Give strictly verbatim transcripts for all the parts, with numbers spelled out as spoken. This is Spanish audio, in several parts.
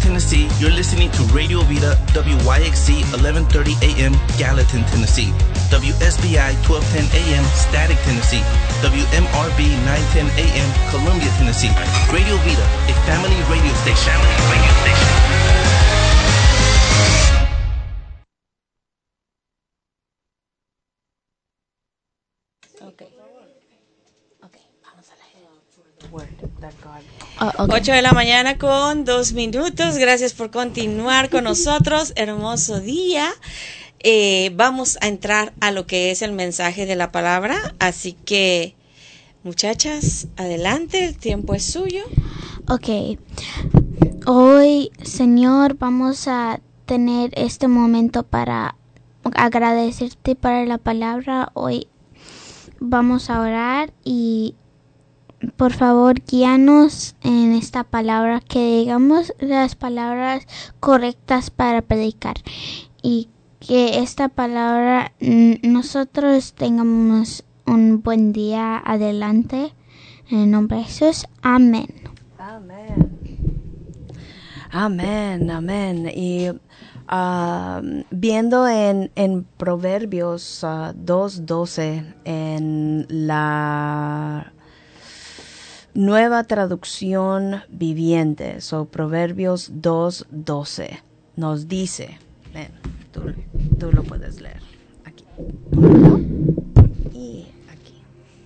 Tennessee, you're listening to Radio Vida, W Y X C eleven thirty A M, Gallatin, Tennessee. W S B I twelve ten A M, Static, Tennessee. W M R B nine ten A M, Columbia, Tennessee. Radio Vida, a family radio station. Family radio station. Okay. Okay, vamos a leer. Word that God. Oh, okay. ocho de la mañana con dos minutos. Gracias por continuar con nosotros. Hermoso día. Eh, vamos a entrar a lo que es el mensaje de la palabra. Así que, muchachas, adelante. El tiempo es suyo. Ok. Hoy, Señor, vamos a tener este momento para agradecerte para la palabra. Hoy vamos a orar y por favor guíanos en esta palabra, que digamos las palabras correctas para predicar y que esta palabra nosotros tengamos un buen día adelante. En el nombre de Jesús, amén. Amén. Amén, amén. Y Uh, viendo en, en Proverbios uh, dos doce, en la nueva traducción viviente, so Proverbios dos doce, nos dice, ven, tú, tú lo puedes leer, aquí, y aquí.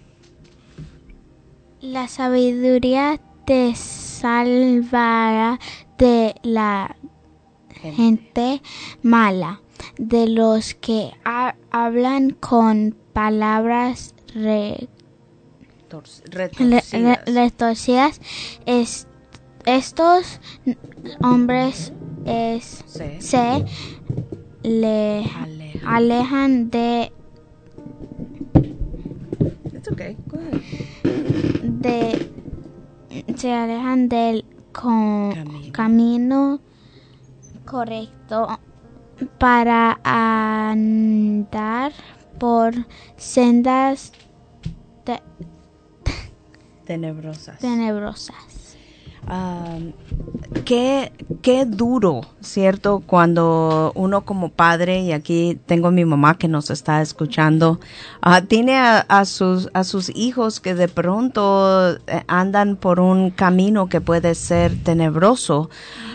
La sabiduría te salvará de la gente mala, de los que ha- hablan con palabras re- retorcidas. re- retorcidas. Es- estos hombres es, Sí. se le Alejan. alejan de, It's okay, go ahead. de se alejan del con- Camino. camino correcto para andar por sendas te- Tenebrosas. tenebrosas. Um, qué, qué duro, ¿cierto? Cuando uno como padre, y aquí tengo a mi mamá que nos está escuchando, uh, tiene a, a, sus, a sus hijos que de pronto eh, andan por un camino que puede ser tenebroso.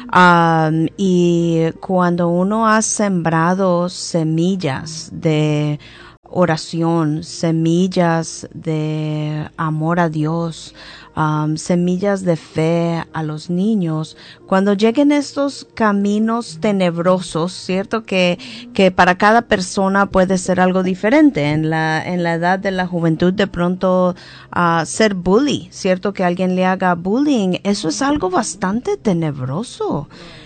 Um, y cuando uno ha sembrado semillas de oración, semillas de amor a Dios, um, semillas de fe a los niños, cuando lleguen estos caminos tenebrosos, cierto que que para cada persona puede ser algo diferente. En la en la edad de la juventud, de pronto uh, ser bully, cierto que alguien le haga bullying, eso es algo bastante tenebroso.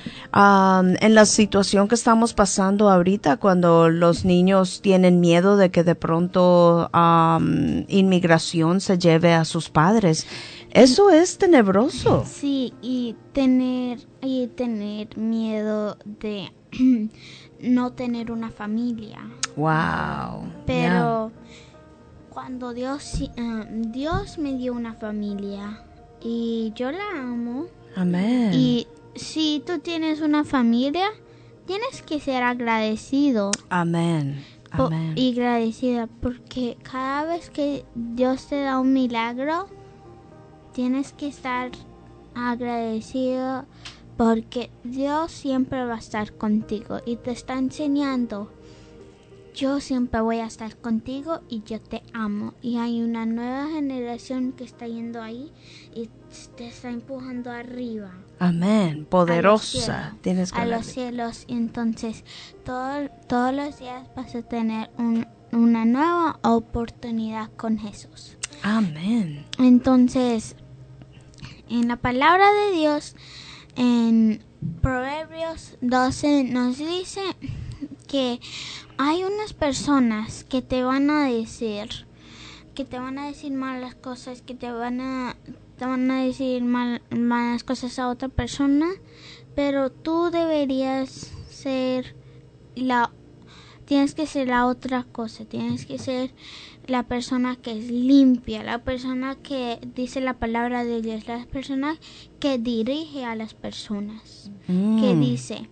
Um, en la situación que estamos pasando ahorita, cuando los niños tienen miedo de que de pronto um, inmigración se lleve a sus padres, eso es tenebroso. Sí, y tener y tener miedo de no tener una familia. Wow. Pero cuando Dios uh, Dios me dio una familia y yo la amo. Amén. Y si tú tienes una familia, tienes que ser agradecido. Amén. Po- Amén. y agradecida, porque cada vez que Dios te da un milagro, tienes que estar agradecido, porque Dios siempre va a estar contigo y te está enseñando: yo siempre voy a estar contigo y yo te amo. Y hay una nueva generación que está yendo ahí y te está empujando arriba. Amén. Poderosa. Tienes que a hablar. los cielos. Entonces, todo, todos los días vas a tener un, una nueva oportunidad con Jesús. Amén. Entonces, en la palabra de Dios, en Proverbios doce, nos dice que hay unas personas que te van a decir, que te van a decir malas cosas, que te van a, te van a decir mal, malas cosas a otra persona, pero tú deberías ser la, tienes que ser la otra cosa, tienes que ser la persona que es limpia, la persona que dice la palabra de Dios, la persona que dirige a las personas, mm. que dice,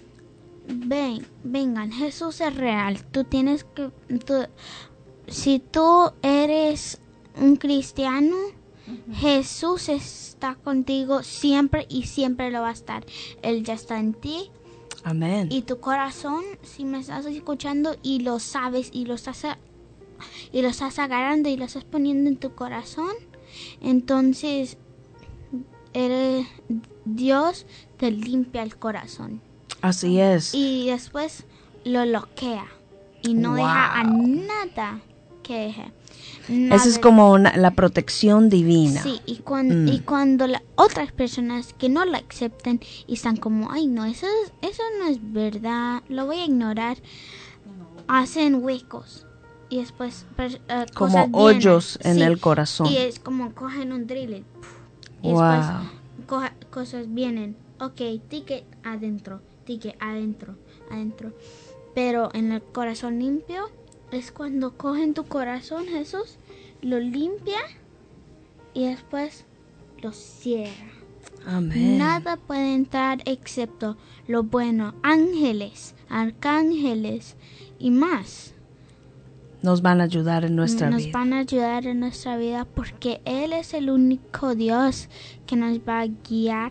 ven, vengan, Jesús es real, tú tienes que, tú, si tú eres un cristiano, uh-huh. Jesús está contigo siempre y siempre lo va a estar, Él ya está en ti. Amén. Y tu corazón, si me estás escuchando y lo sabes y lo estás y lo estás agarrando y lo estás poniendo en tu corazón, entonces eres, Dios te limpia el corazón. Así es. Y después lo bloquea y no wow. deja a nada que deje. Nada. Eso es como una, la protección divina. Sí, y, cuan, mm. y cuando las otras personas que no la aceptan y están como, ay no, eso, es, eso no es verdad, lo voy a ignorar, hacen huecos y después uh, como cosas hoyos vienen, en sí, el corazón. Y es como cogen un drill y wow. después coja, cosas vienen, ok, ticket adentro, ticket adentro, adentro, pero en el corazón limpio es cuando cogen tu corazón, Jesús, lo limpia y después lo cierra. Amén. Nada puede entrar excepto lo bueno. Ángeles, arcángeles y más. Nos van a ayudar en nuestra nos vida. Nos van a ayudar en nuestra vida porque Él es el único Dios que nos va a guiar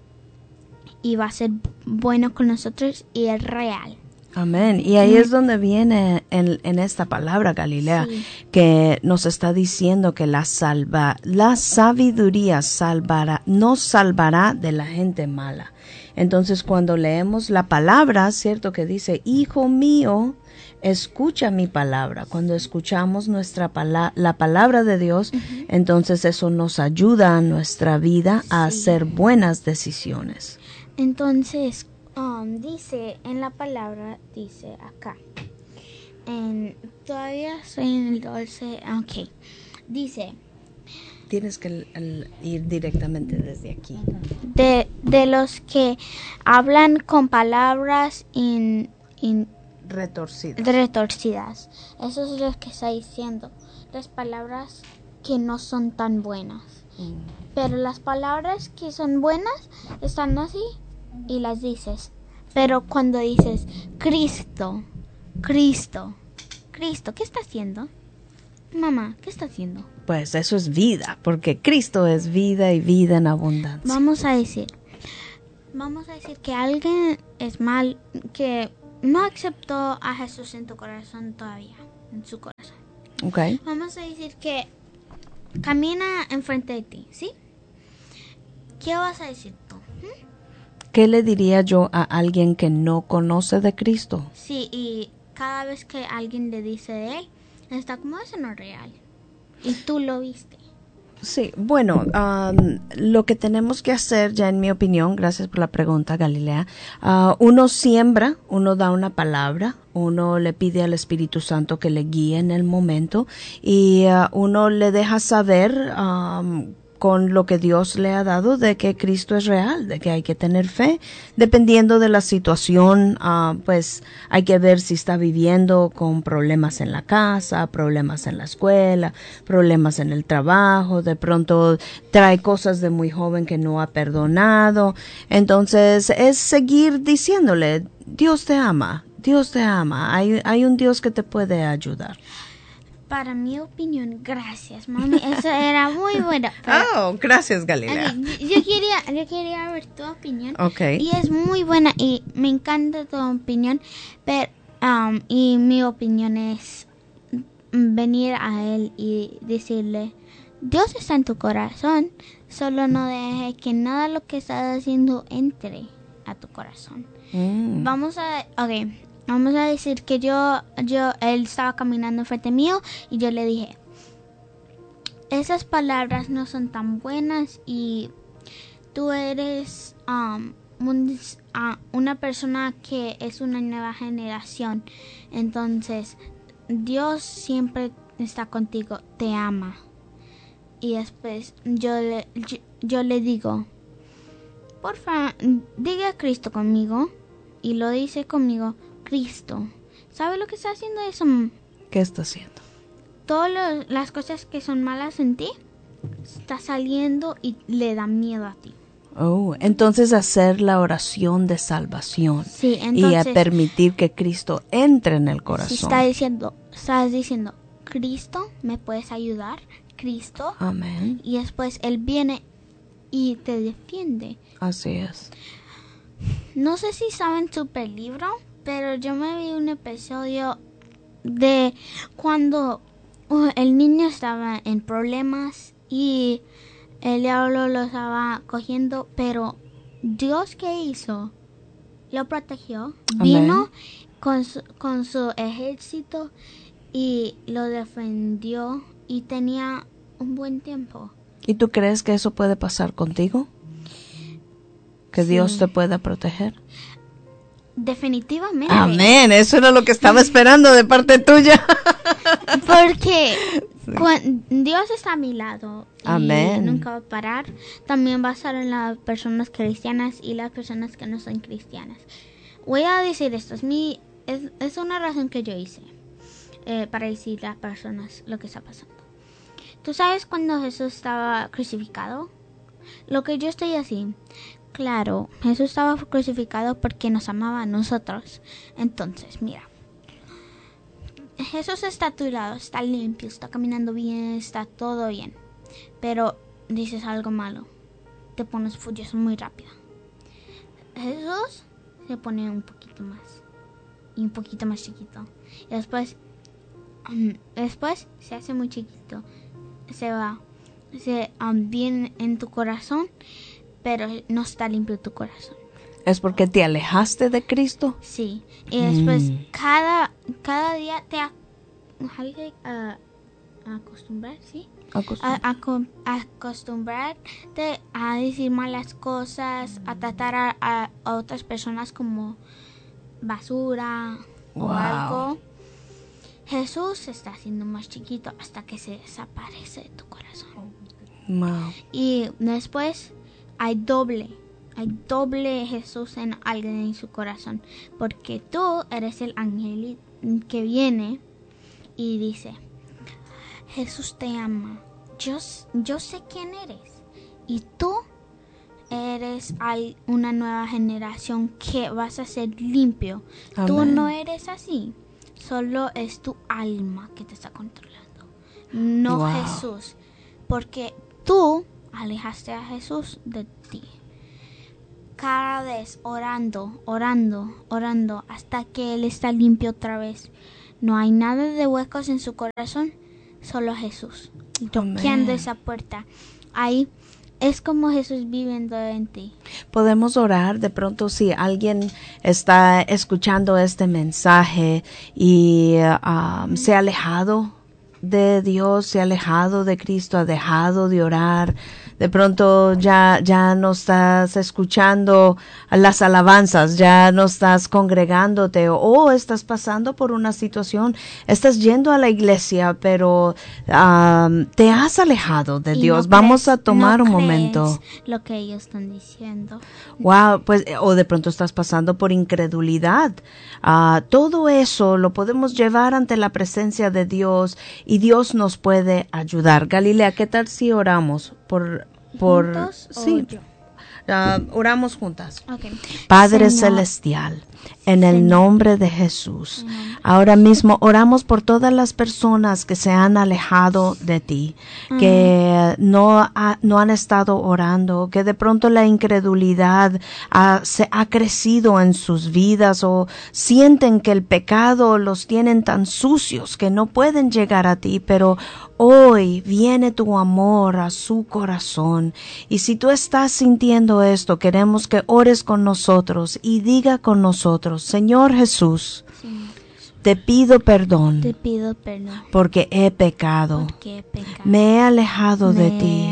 y va a ser bueno con nosotros y es real. Amén. Y ahí es donde viene en, en esta palabra, Galilea, sí. que nos está diciendo que la salva, la sabiduría salvará, nos salvará de la gente mala. Entonces, cuando leemos la palabra, cierto que dice, hijo mío, escucha mi palabra. Cuando escuchamos nuestra pala- la palabra de Dios, uh-huh. entonces eso nos ayuda a nuestra vida a sí. hacer buenas decisiones. Entonces, Um, dice en la palabra, dice acá, en, todavía estoy en el doce, ok, dice, tienes que el, el, ir directamente desde aquí, de, de los que hablan con palabras in, in, retorcidas. retorcidas, eso es lo que está diciendo, las palabras que no son tan buenas, mm. pero las palabras que son buenas están así y las dices, pero cuando dices Cristo, Cristo, Cristo, ¿qué está haciendo? Mamá, ¿qué está haciendo? Pues eso es vida, porque Cristo es vida y vida en abundancia. Vamos a decir, vamos a decir que alguien es mal, que no aceptó a Jesús en tu corazón todavía, en su corazón. Okay. Vamos a decir que camina enfrente de ti, ¿sí? ¿Qué vas a decir tú? ¿Mm? ¿Qué le diría yo a alguien que no conoce de Cristo? Sí, y cada vez que alguien le dice de él, está como eso no es real. Y tú lo viste. Sí, bueno, um, lo que tenemos que hacer, ya en mi opinión, gracias por la pregunta, Galilea, uh, uno siembra, uno da una palabra, uno le pide al Espíritu Santo que le guíe en el momento y uh, uno le deja saber um, con lo que Dios le ha dado de que Cristo es real, de que hay que tener fe. Dependiendo de la situación, uh, pues hay que ver si está viviendo con problemas en la casa, problemas en la escuela, problemas en el trabajo, de pronto trae cosas de muy joven que no ha perdonado. Entonces es seguir diciéndole, Dios te ama, Dios te ama, hay, hay un Dios que te puede ayudar. Para mi opinión, gracias, mami, eso era muy bueno. Pero, oh, gracias, Galilea. Okay, yo quería, yo quería ver tu opinión. Okay. Y es muy buena y me encanta tu opinión, pero um, y mi opinión es venir a él y decirle, Dios está en tu corazón, solo no deje que nada de lo que estás haciendo entre a tu corazón. Mm. Vamos a, okay. Vamos a decir que yo, yo, él estaba caminando frente mío y yo le dije, esas palabras no son tan buenas y tú eres um, un, uh, una persona que es una nueva generación. Entonces, Dios siempre está contigo, te ama. Y después yo le, yo, yo le digo, porfa, diga a Cristo conmigo. Y lo dice conmigo. Cristo. ¿Sabe lo que está haciendo eso? ¿Qué está haciendo? todas las cosas que son malas en ti está saliendo y le da miedo a ti. Oh, entonces hacer la oración de salvación. Sí, entonces, y a permitir que Cristo entre en el corazón. Si está diciendo, estás diciendo, Cristo, ¿me puedes ayudar? Cristo. Amén. Y después Él viene y te defiende. Así es. No sé si saben Super Libro, pero yo me vi un episodio de cuando uh, el niño estaba en problemas y el diablo lo estaba cogiendo, pero Dios, ¿qué hizo? Lo protegió. Amén. Vino con su, con su ejército y lo defendió y tenía un buen tiempo. ¿Y tú crees que eso puede pasar contigo? ¿Que Sí. Dios te pueda proteger? Definitivamente. Amén, eso era lo que estaba esperando de parte tuya. Porque cuan- Dios está a mi lado y Amén. nunca va a parar. También va a estar en las personas cristianas y las personas que no son cristianas. Voy a decir esto, es, mi, es, es una razón que yo hice eh, para decir a las personas lo que está pasando. ¿Tú sabes cuando Jesús estaba crucificado? Lo que yo estoy así. Claro, Jesús estaba crucificado porque nos amaba a nosotros. Entonces, mira. Jesús está a tu lado, está limpio, está caminando bien, está todo bien. Pero dices algo malo. Te pones furioso muy rápido. Jesús se pone un poquito más. Y un poquito más chiquito. Y después, um, después se hace muy chiquito. Se va. Se um, viene en tu corazón. Pero no está limpio tu corazón. ¿Es porque te alejaste de Cristo? Sí. Y después Mm. cada, cada día te a, how do you say, uh, acostumbrar, ¿sí? Acostum- A, aco- acostumbrarte a decir malas cosas, a tratar a, a, a otras personas como basura Wow. o algo. Jesús se está haciendo más chiquito hasta que se desaparece de tu corazón. Wow. Y después hay doble, hay doble Jesús en alguien en su corazón. Porque tú eres el ángel que viene y dice, Jesús te ama, yo, yo sé quién eres. Y tú eres hay una nueva generación que vas a ser limpio. Amén. Tú no eres así, solo es tu alma que te está controlando, no Wow. Jesús. Porque tú alejaste a Jesús de ti. Cada vez orando, orando, orando hasta que Él está limpio otra vez. No hay nada de huecos en su corazón, solo Jesús. Toqueando esa puerta. Ahí es como Jesús viviendo en ti. Podemos orar de pronto si alguien está escuchando este mensaje y um, se ha alejado de Dios, se ha alejado de Cristo, ha dejado de orar. De pronto ya, ya no estás escuchando las alabanzas, ya no estás congregándote o oh, estás pasando por una situación, estás yendo a la iglesia, pero um, te has alejado de Y Dios. no Vamos crees- a tomar no un crees momento. lo que ellos están diciendo. Wow, pues, o de pronto estás pasando por incredulidad. Ah, todo eso lo podemos llevar ante la presencia de Dios y Dios nos puede ayudar. Galilea, ¿qué tal si oramos por, por, ¿Juntos o sí, yo? ah, oramos juntas. Okay. Padre Señor, Celestial, en el Señor. nombre de Jesús, ahora mismo oramos por todas las personas que se han alejado de ti, que no, ha- no han estado orando, que de pronto la incredulidad ha, se ha crecido en sus vidas o sienten que el pecado los tienen tan sucios que no pueden llegar a ti, pero hoy viene tu amor a su corazón. Y si tú estás sintiendo esto, queremos que ores con nosotros y diga con nosotros, Señor Jesús, Señor, te pido perdón te pido perdón porque he pecado. porque he pecado. Me he alejado de Me he ti. alejado de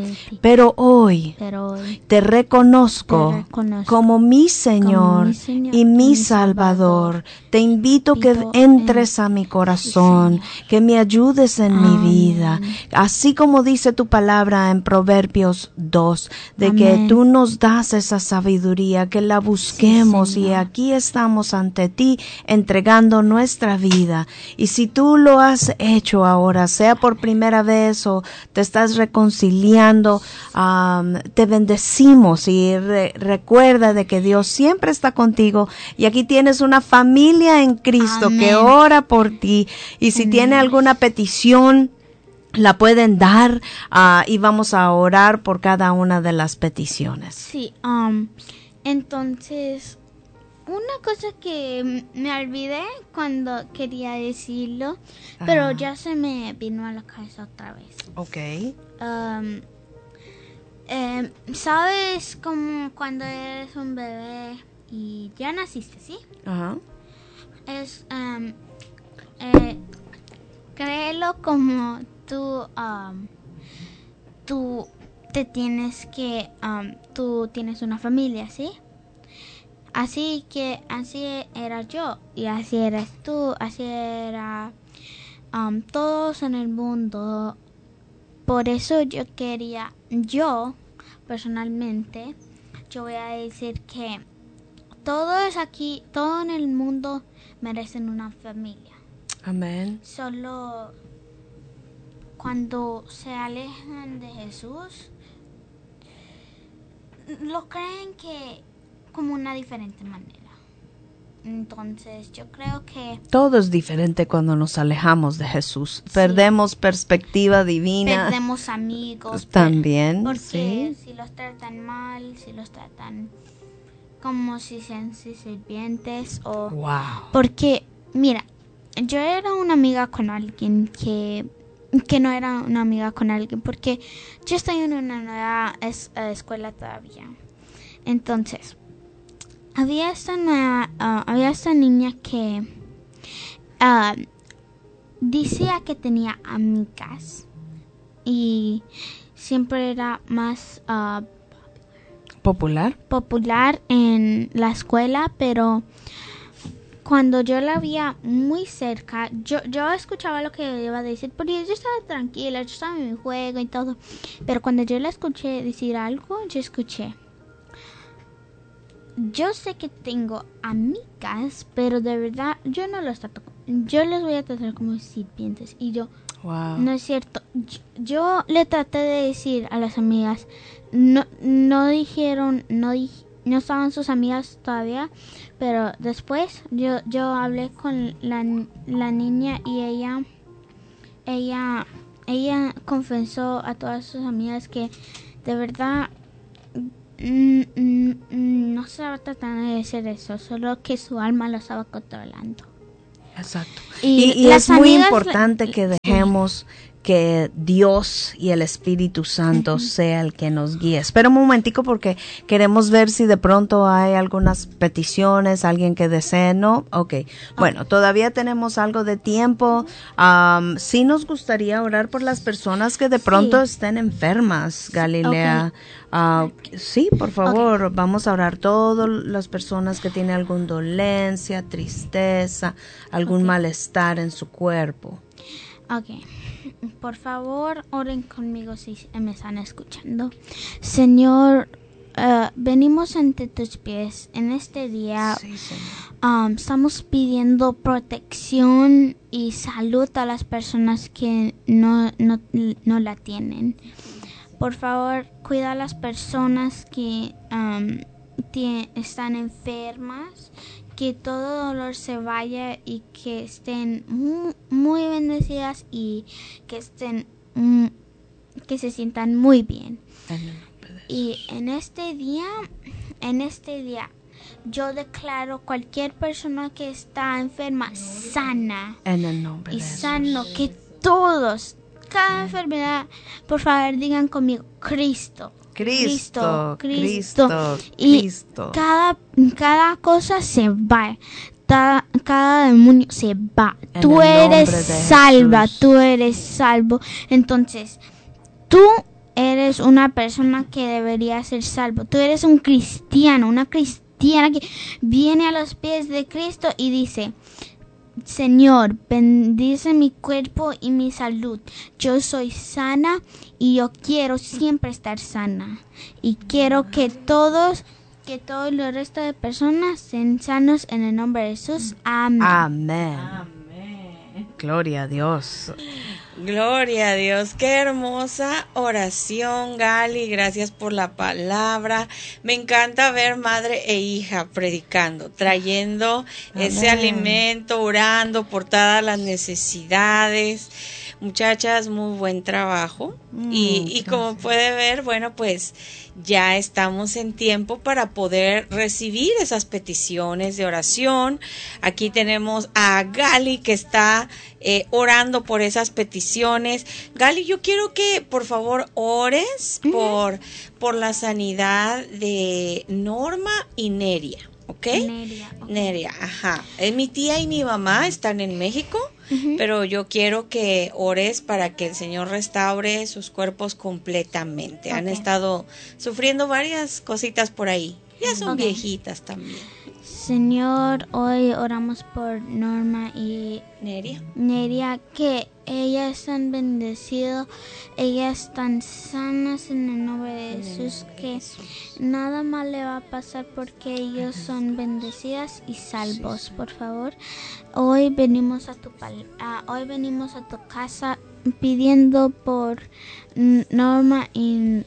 en ti. Pero hoy, Pero hoy te reconozco, te reconozco como mi Señor, como mi Señor y mi y mi Salvador. Salvador. Te invito que Invito entres en- a mi corazón, Sí, que me ayudes en mi Amén. vida. Así como dice tu palabra en Proverbios dos, de que Amén. tú nos das esa sabiduría, que la busquemos, y Señor. aquí estamos ante ti entregando nuestra vida. Y si tú lo has hecho ahora, sea por primera vez o te estás reconciliando, um, te bendecimos y re- recuerda de que Dios siempre está contigo, y aquí tienes una familia en Cristo Amén. que ora por ti, y si Amén. tiene alguna petición la pueden dar, uh, y vamos a orar por cada una de las peticiones. Sí, um, entonces, una cosa que me olvidé cuando quería decirlo, pero Ah. ya se me vino a la cabeza otra vez. Okay. Um, em, ¿Sabes como cuando eres un bebé y ya naciste, sí? Ajá. Es, um, eh, créelo como tú, um, tú te tienes que, um, tú tienes una familia, ¿sí? Así que así era yo y así eres tú, así era um, todos en el mundo. Por eso yo quería, yo personalmente, yo voy a decir que todos aquí, todo en el mundo merecen una familia. Amén. Solo cuando se alejan de Jesús, lo creen que como una diferente manera. Entonces yo creo que Todo es diferente cuando nos alejamos de Jesús. Perdemos perspectiva divina. perdemos amigos. También, Porque sí. si los tratan mal, si los tratan como si sean sus sirvientes o... Wow. Porque, mira, yo era una amiga con alguien que, que no era una amiga con alguien, porque yo estoy en una nueva es- eh, escuela todavía. Entonces, había esta nueva, ah, había esta niña que ah, decía que tenía amigas y siempre era más ah, Popular. popular en la escuela, pero cuando yo la veía muy cerca, yo, yo escuchaba lo que iba a decir, porque yo estaba tranquila, yo estaba en mi juego y todo, pero cuando yo la escuché decir algo, yo escuché: yo sé que tengo amigas, pero de verdad yo no los trato, yo les voy a tratar como sirvientes. Y yo, Wow. no es cierto. Yo, yo le traté de decir a las amigas, no, no dijeron, no, di, no estaban sus amigas todavía, pero después yo, yo hablé con la, la niña y ella, ella, ella confesó a todas sus amigas que de verdad mm, mm, mm, no estaba tratando de decir eso, solo que su alma lo estaba controlando. Exacto. Y Y, y las es muy amigas- importante que dejemos que Dios y el Espíritu Santo Ujú. sea el que nos guíe. Espera un momentico porque queremos ver si de pronto hay algunas peticiones, alguien que desee, ¿no? Ok. Bueno, todavía tenemos algo de tiempo. Um, sí nos gustaría orar por las personas que de pronto Sí. estén enfermas, Galilea. Ah, sí, por favor, vamos a orar todas las personas que tienen alguna dolencia, tristeza, algún Ok. malestar en su cuerpo. Ok, por favor, oren conmigo si me están escuchando. Señor, eh, venimos ante tus pies en este día. Sí, Señor. Um, estamos pidiendo protección y salud a las personas que no, no, no la tienen. Por favor, cuida a las personas que um, tie- están enfermas, que todo dolor se vaya y que estén muy, muy bendecidas y que estén mm, que se sientan muy bien. En el nombre de- Y en este día, en este día, yo declaro cualquier persona que está enferma sana En el nombre y de Jesús. sano, que todos, cada enfermedad, por favor digan conmigo, Cristo. Cristo, Cristo, Cristo, Y Cristo. cada, cada cosa se va. Ta- cada demonio se va. En Tú el eres nombre de salva, Jesús. tú eres salvo. Entonces, tú eres una persona que debería ser salvo. Tú eres un cristiano, una cristiana que viene a los pies de Cristo y dice: Señor, bendice mi cuerpo y mi salud. Yo soy sana y yo quiero siempre estar sana. Y quiero que todos, que todo el resto de personas sean sanos en el nombre de Jesús. Amén. Amén. Amén. Gloria a Dios. Gloria a Dios, qué hermosa oración, Gali, gracias por la palabra. Me encanta ver madre e hija predicando, trayendo Amén. Ese alimento, orando por todas las necesidades. Muchachas, muy buen trabajo. Mm, y, y como puede ver, bueno, pues ya estamos en tiempo para poder recibir esas peticiones de oración. Aquí tenemos a Gali que está eh, orando por esas peticiones. Gali, yo quiero que por favor ores uh-huh. por, por la sanidad de Norma y Neria. ¿Ok? Neria, okay. Neria, ajá. Eh, mi tía y mi mamá están en México, uh-huh. pero yo quiero que ores para que el Señor restaure sus cuerpos completamente. Okay. Han estado sufriendo varias cositas por ahí. Ya son okay. viejitas también. Señor, hoy oramos por Norma y Neria. Neria, que ellas están bendecidas, ellas están sanas en el nombre de Jesús, que nada mal le va a pasar porque ellos son bendecidas y salvos, por favor. Hoy venimos a tu pal- uh, hoy venimos a tu casa pidiendo por Norma y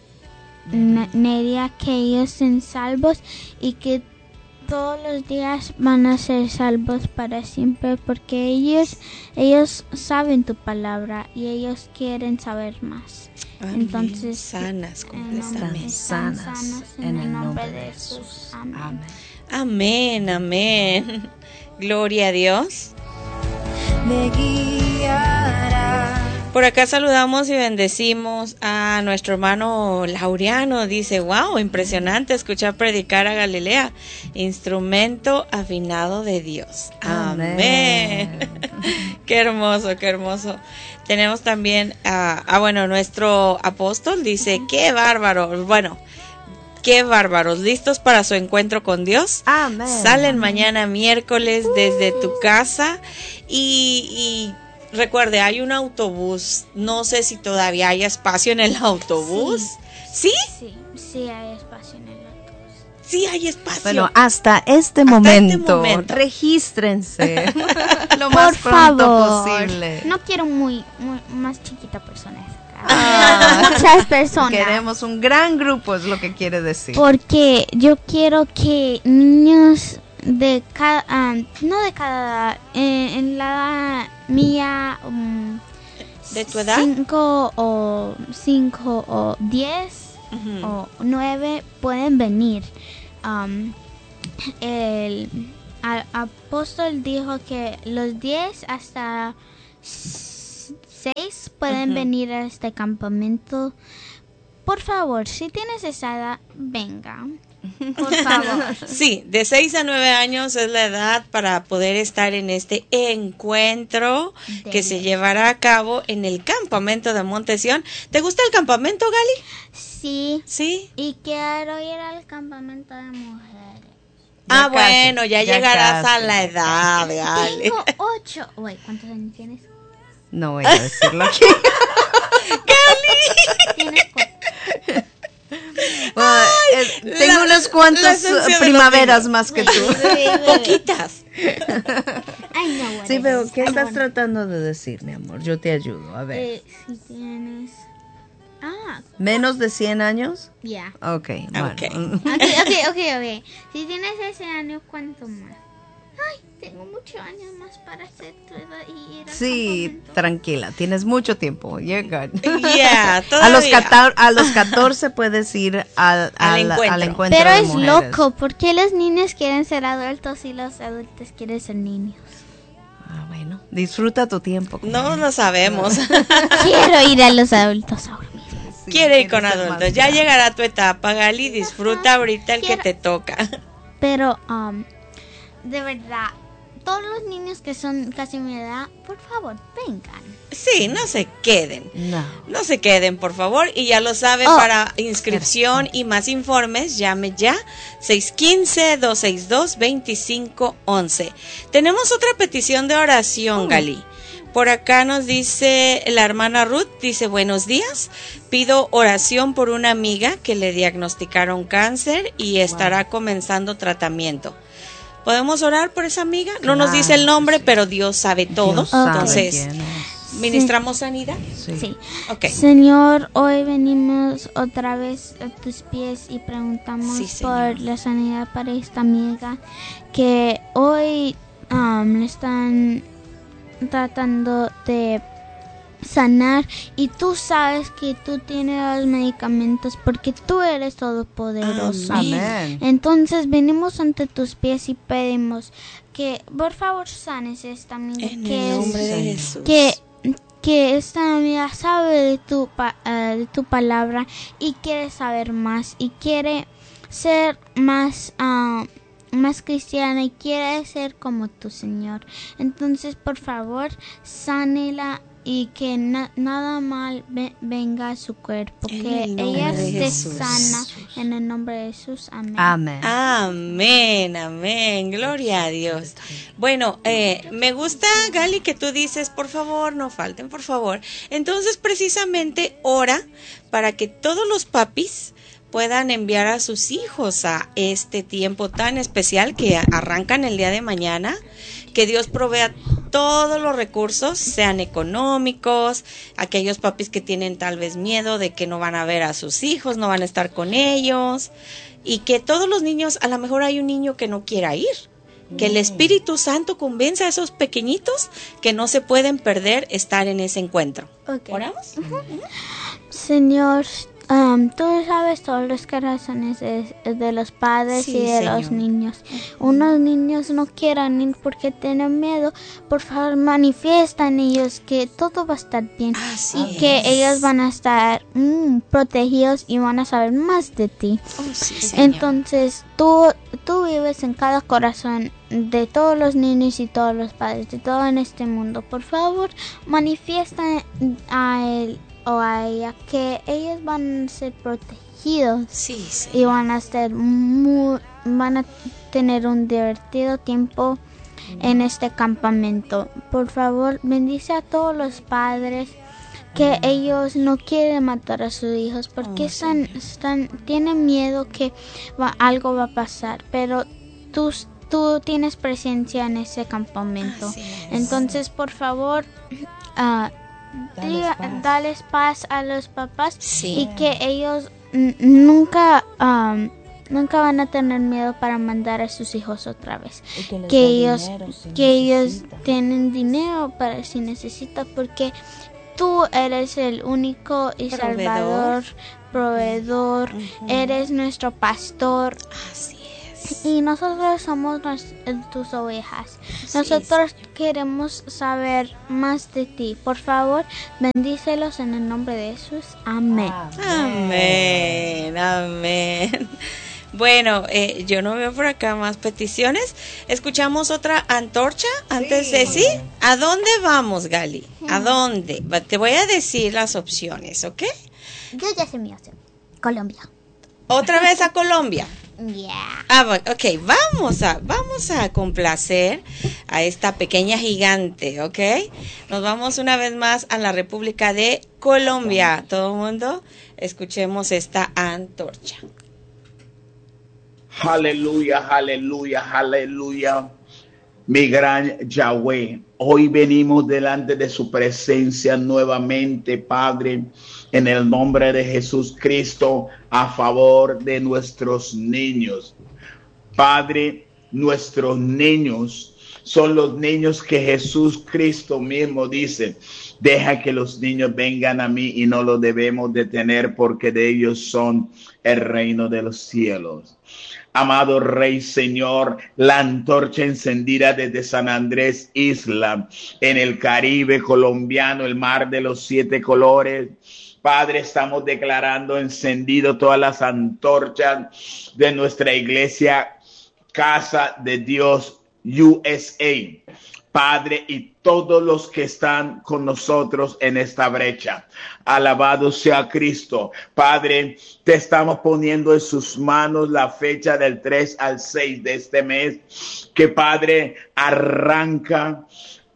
Neria, que ellos sean salvos y que todos los días van a ser salvos para siempre, porque ellos ellos saben tu palabra y ellos quieren saber más. Amén. Entonces, sanas completamente. Están sanas en, en el nombre de Jesús. Amén. Amén, amén. Gloria a Dios. Me guiará. Por acá saludamos y bendecimos a nuestro hermano Laureano. Dice: wow, impresionante escuchar predicar a Galilea, instrumento afinado de Dios. Amén. Amén. Qué hermoso, qué hermoso. Tenemos también a, a bueno, nuestro apóstol dice: qué bárbaro. Bueno, qué bárbaros, listos para su encuentro con Dios. Amén. Salen mañana miércoles desde tu casa y, y recuerde, hay un autobús. No sé si todavía hay espacio en el autobús. Sí, ¿Sí? Sí, sí hay espacio en el autobús. Sí hay espacio. Bueno, hasta este, hasta momento, este momento, regístrense lo Por más pronto favor, posible. No quiero muy, muy más chiquita persona. Ah, muchas personas. Queremos un gran grupo, es lo que quiere decir. Porque yo quiero que niños de cada, um, no de cada, eh, en la mía, um, ¿de tu edad? Cinco o cinco o diez uh-huh. o nueve pueden venir. Um, el a, apóstol dijo que los diez hasta seis pueden uh-huh. venir a este campamento. Por favor, si tienes esa edad, venga. Por favor. Sí, de seis a nueve años es la edad para poder estar en este encuentro de que se llevará a cabo en el campamento de Monte Sión. ¿Te gusta el campamento, Gali? Sí. Sí. Y quiero ir al campamento de mujeres. Ya ah, casi, ya bueno, ya, ya llegarás casi. A la edad, Gali. Tengo ocho. Uy, ¿cuántos años tienes? No voy a decirlo aquí. ¡Gali! ¿Tienes cuatro? Bueno, eh, tengo la, unas cuantas primaveras más que tú. Poquitas. Ay, no, Sí, pero ¿qué I estás want... tratando de decir, mi amor? Yo te ayudo, a ver. Eh, si tienes... Ah. ¿Menos de cien años? Ya. Yeah. Ok, bueno. Okay. Okay, okay, okay, okay. Si tienes ese año, ¿cuánto más? Ay, tengo muchos años más para hacer tu edad y ir al Sí, campamento. Tranquila, tienes mucho tiempo. You're good. Yeah, a, los cator- a los catorce puedes ir al, al, al, encuentro. al encuentro Pero de es mujeres. loco, ¿por qué los niños quieren ser adultos y los adultos quieren ser niños? Ah, bueno, disfruta tu tiempo. No lo sabemos. Quiero ir a los adultos ahora mismo. Sí, quiere ir con adultos. Ya llegará tu etapa, Gali. Disfruta ahorita el Quiero... que te toca. Pero, um, de verdad, todos los niños que son casi mi edad, por favor, vengan. Sí, no se queden. No. No se queden, por favor. Y ya lo sabe, Oh. para inscripción y más informes, llame ya seis uno cinco, dos seis dos, dos cinco uno uno. Tenemos otra petición de oración, Gali. Por acá nos dice la hermana Ruth, dice, buenos días, pido oración por una amiga que le diagnosticaron cáncer y estará comenzando tratamiento. ¿Podemos orar por esa amiga? No nos dice el nombre, pero Dios sabe todo. Dios sabe Entonces, quién es. ¿ministramos sanidad? Sí. Sí. Ok. Señor, hoy venimos otra vez a tus pies y preguntamos Sí, Señor. por la sanidad para esta amiga que hoy um, le están tratando de sanar y tú sabes que tú tienes los medicamentos porque tú eres todopoderoso. Amén. Entonces venimos ante tus pies y pedimos que por favor sanes esta amiga En que el es- nombre de Señor. Jesús. que que esta amiga sabe de tu pa- eh, de tu palabra y quiere saber más y quiere ser más ah, más cristiana y quiere ser como tu Señor. Entonces, por favor, sánela y que na- nada mal ve- venga a su cuerpo, En que el nombre ella de esté Jesús. sana en el nombre de Jesús. Amén. Amén. Amén, amén, gloria a Dios. Bueno, eh, me gusta, Gali, que tú dices, por favor, no falten, por favor. Entonces, precisamente, ora para que todos los papis puedan enviar a sus hijos a este tiempo tan especial que arrancan el día de mañana, que Dios provea todos los recursos, sean económicos, aquellos papis que tienen tal vez miedo de que no van a ver a sus hijos, no van a estar con ellos, y que todos los niños, a lo mejor hay un niño que no quiera ir, que el Espíritu Santo convenza a esos pequeñitos que no se pueden perder estar en ese encuentro. Ok. ¿Oramos? Señor, um, tú sabes todos los corazones de, de los padres Sí, y de Señor. los niños. Unos niños no quieran ir porque tienen miedo. Por favor, manifiesta en ellos que todo va a estar bien Así y que es. ellos van a estar mm, protegidos y van a saber más de ti. Oh, sí, Señor. Entonces, tú, tú vives en cada corazón de todos los niños y todos los padres, de todo en este mundo. Por favor, manifiesta a él o a ella que ellos van a ser protegidos Sí, y Señor. van a ser muy, van a tener un divertido tiempo en este campamento. Por favor, bendice a todos los padres que ellos no quieren matar a sus hijos porque Oh, están, están, tienen miedo que va- algo va a pasar, pero tú, tú tienes presencia en ese campamento. Así es. Entonces, por favor, ah, Dales diga- paz. dales paz a los papás Sí. y que ellos mm, nunca am, nunca van a tener miedo para mandar a sus hijos otra vez. Y que les Que dé ellos dinero si que ellos necesitan. tienen dinero para si necesitan porque tú eres el único y Proveedor. salvador, proveedor, eres nuestro pastor Así es. y nosotros somos nos- tus ovejas. Sí, Nosotros queremos saber más de ti. Por favor, bendícelos en el nombre de Jesús. Amén. Amén, amén. Bueno, eh, yo no veo por acá más peticiones. ¿Escuchamos otra antorcha antes de sí? ¿A dónde vamos, Gali? ¿A dónde? Va- Te voy a decir las opciones, ¿ok? Yo ya sé mi opción. Colombia. Otra vez a Colombia. Yeah. Ah, bu- ok, vamos a, vamos a complacer a esta pequeña gigante, ¿ok? Nos vamos una vez más a la República de Colombia. Todo el mundo, escuchemos esta antorcha. Aleluya, aleluya, aleluya. Mi gran Yahweh, hoy venimos delante de su presencia nuevamente, Padre, en el nombre de Jesús Cristo, a favor de nuestros niños. Padre, nuestros niños son los niños que Jesús Cristo mismo dice, deja que los niños vengan a mí y no los debemos detener porque de ellos son el reino de los cielos. Amado Rey Señor, la antorcha encendida desde San Andrés Isla, en el Caribe colombiano, el mar de los siete colores. Padre, estamos declarando encendido todas las antorchas de nuestra iglesia, Casa de Dios U S A. Padre, y todos los que están con nosotros en esta brecha. Alabado sea Cristo. Padre, te estamos poniendo en sus manos la fecha del tres al seis de este mes, que Padre arranca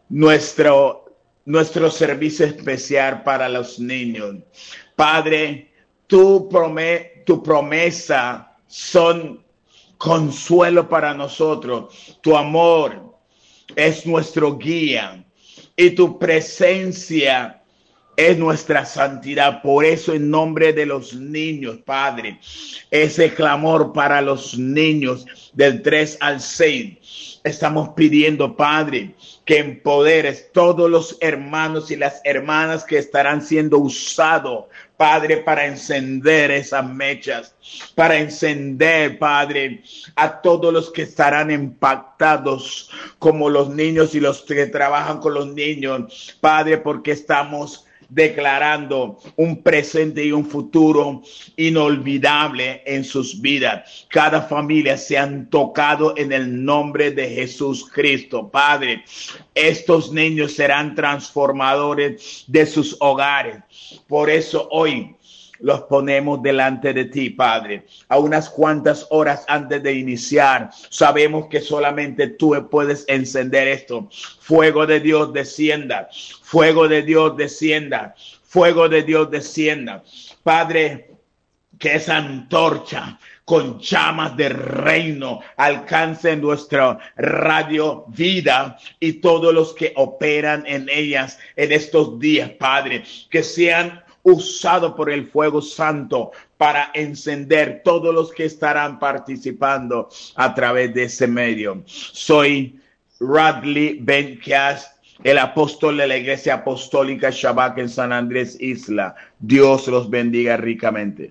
nuestro, nuestro servicio especial para los niños. Padre, tu, prome, tu promesa son consuelo para nosotros. Tu amor es nuestro guía y tu presencia es nuestra santidad. Por eso, en nombre de los niños, Padre, ese clamor para los niños del tres al seis, estamos pidiendo, Padre, que empoderes todos los hermanos y las hermanas que estarán siendo usados, Padre, para encender esas mechas, para encender, Padre, a todos los que estarán impactados como los niños y los que trabajan con los niños, Padre, porque estamos declarando un presente y un futuro inolvidable en sus vidas. Cada familia se han tocado en el nombre de Jesús Cristo. Padre, estos niños serán transformadores de sus hogares. Por eso hoy los ponemos delante de ti, Padre. A unas cuantas horas antes de iniciar, sabemos que solamente tú puedes encender esto. Fuego de Dios descienda, fuego de Dios descienda, fuego de Dios descienda. Padre, que esa antorcha con llamas de reino alcance nuestra radio vida y todos los que operan en ellas en estos días, Padre, que sean usado por el fuego santo para encender todos los que estarán participando a través de ese medio. Soy Radley Ben-Kias, el apóstol de la Iglesia Apostólica Shabbat en San Andrés Isla. Dios los bendiga ricamente.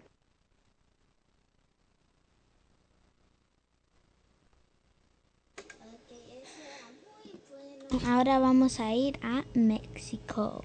Ahora vamos a ir a México.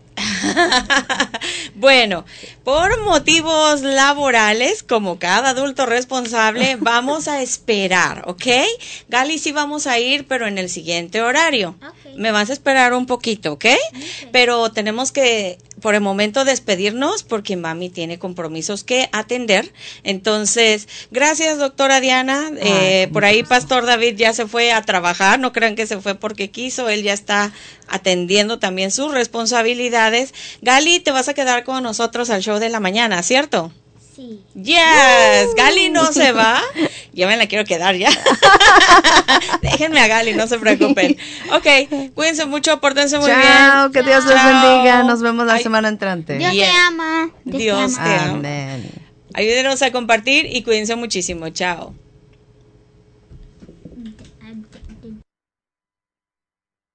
Bueno, por motivos laborales, como cada adulto responsable, vamos a esperar, ¿ok? Gali, sí vamos a ir, pero en el siguiente horario. Okay. Me vas a esperar un poquito, ¿ok? Okay. Pero tenemos que, por el momento, despedirnos porque mami tiene compromisos que atender. Entonces, gracias, doctora Diana. Ay, eh, por ahí, Pastor David ya se fue a trabajar. No crean que se fue porque quiso. Él ya está atendiendo también sus responsabilidades. Gali, te vas a quedar con nosotros al show de la mañana, ¿cierto? Sí. Yes, uh. Gali no se va. Yo me la quiero quedar ya. Déjenme a Gali, no se preocupen. Ok, cuídense mucho, pórtense muy Chao, bien. Chao, que Dios los bendiga. Nos vemos la Ay, semana entrante. Dios yeah. te ama. Dios, Dios te ama. Amén. Ayúdenos a compartir y cuídense muchísimo. Chao.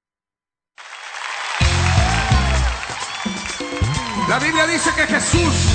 La Biblia dice que Jesús